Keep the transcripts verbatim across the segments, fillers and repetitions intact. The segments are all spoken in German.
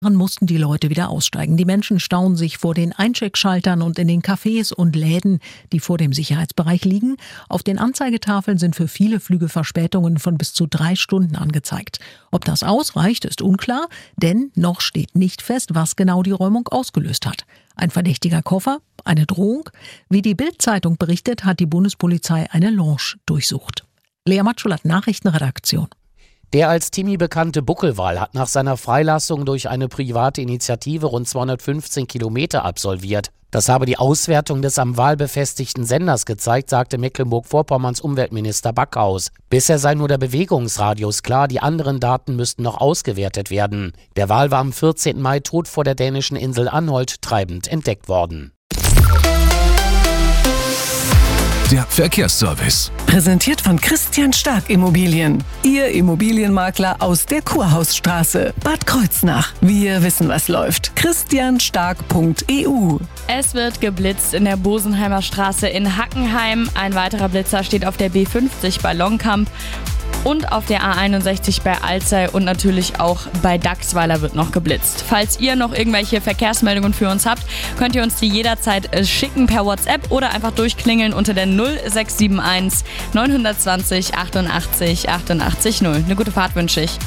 mussten die Leute wieder aussteigen. Die Menschen stauen sich vor den Eincheckschaltern und in den Cafés und Läden, die vor dem Sicherheitsbereich liegen. Auf den Anzeigetafeln sind für viele Flüge Verspätungen von bis zu drei Stunden angezeigt. Ob das ausreicht, ist unklar, denn noch steht nicht fest, was genau die Räumung ausgelöst hat. Ein verdächtiger Koffer? Eine Drohung? Wie die Bild-Zeitung berichtet, hat die Bundespolizei eine Lounge durchsucht. Lea Matschulat, Nachrichtenredaktion. Der als Timmy bekannte Buckelwal hat nach seiner Freilassung durch eine private Initiative rund zweihundertfünfzehn Kilometer absolviert. Das habe die Auswertung des am Wal befestigten Senders gezeigt, sagte Mecklenburg-Vorpommerns Umweltminister Backhaus. Bisher sei nur der Bewegungsradius klar, die anderen Daten müssten noch ausgewertet werden. Der Wal war am vierzehnten Mai tot vor der dänischen Insel Anholt treibend entdeckt worden. Der Verkehrsservice. Präsentiert von Christian Stark Immobilien. Ihr Immobilienmakler aus der Kurhausstraße, Bad Kreuznach. Wir wissen, was läuft. christian stark punkt e u. Es wird geblitzt in der Bosenheimer Straße in Hackenheim. Ein weiterer Blitzer steht auf der B fünfzig bei Longkamp. Und auf der A einundsechzig bei Alzey und natürlich auch bei Dachsweiler wird noch geblitzt. Falls ihr noch irgendwelche Verkehrsmeldungen für uns habt, könnt ihr uns die jederzeit schicken per WhatsApp oder einfach durchklingeln unter der null sechs sieben eins neun zwei null achtundachtzig achtundachtzig null. Eine gute Fahrt wünsche ich.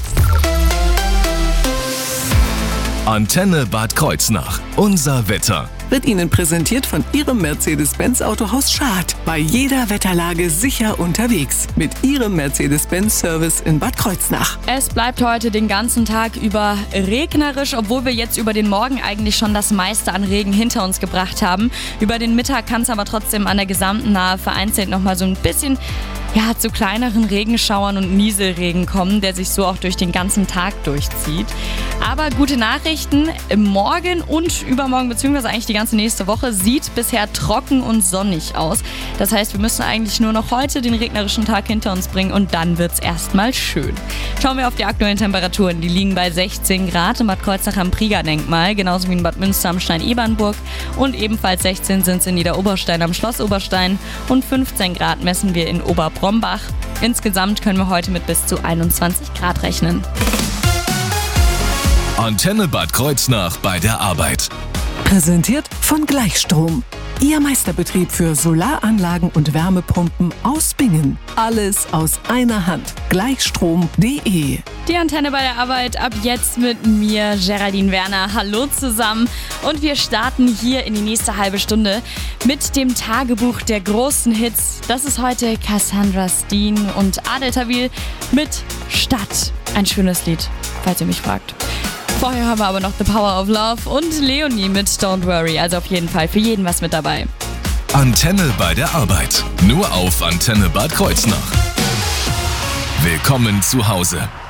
Antenne Bad Kreuznach. Unser Wetter. Wird Ihnen präsentiert von Ihrem Mercedes-Benz Autohaus Schad. Bei jeder Wetterlage sicher unterwegs. Mit Ihrem Mercedes-Benz-Service in Bad Kreuznach. Es bleibt heute den ganzen Tag über regnerisch, obwohl wir jetzt über den Morgen eigentlich schon das meiste an Regen hinter uns gebracht haben. Über den Mittag kann es aber trotzdem an der gesamten Nahe vereinzelt nochmal so ein bisschen ja, zu kleineren Regenschauern und Nieselregen kommen, der sich so auch durch den ganzen Tag durchzieht. Aber gute Nachrichten, morgen und übermorgen, beziehungsweise eigentlich die ganze nächste Woche, sieht bisher trocken und sonnig aus. Das heißt, wir müssen eigentlich nur noch heute den regnerischen Tag hinter uns bringen und dann wird's erstmal schön. Schauen wir auf die aktuellen Temperaturen. Die liegen bei sechzehn Grad in Bad Kreuznach am Prieger-Denkmal, genauso wie in Bad Münster am Stein-Ebernburg. Und ebenfalls sechzehn sind es in Niederoberstein am Schloss Oberstein und fünfzehn Grad messen wir in Oberbrombach. Insgesamt können wir heute mit bis zu einundzwanzig Grad rechnen. Antenne Bad Kreuznach bei der Arbeit. Präsentiert von Gleichstrom. Ihr Meisterbetrieb für Solaranlagen und Wärmepumpen aus Bingen. Alles aus einer Hand. Gleichstrom punkt de. Die Antenne bei der Arbeit ab jetzt mit mir, Geraldine Werner. Hallo zusammen. Und wir starten hier in die nächste halbe Stunde mit dem Tagebuch der großen Hits. Das ist heute Cassandra Steen und Adel Tawil mit Stadt. Ein schönes Lied, falls ihr mich fragt. Vorher haben wir aber noch The Power of Love und Leonie mit Don't Worry. Also auf jeden Fall für jeden was mit dabei. Antenne bei der Arbeit. Nur auf Antenne Bad Kreuznach. Willkommen zu Hause.